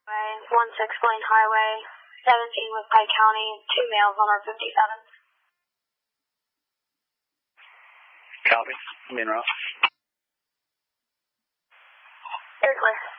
16 Highway 17 with Pike County, 2 males on our 57. Copy. I'm in route. Very clear.